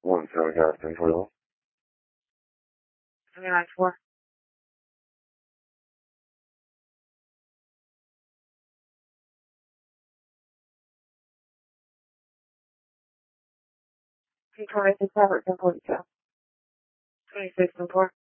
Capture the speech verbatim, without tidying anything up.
One seven got ten twenty one. Seven nine four. Two twenty six Robert ten forty two. Twenty six and four.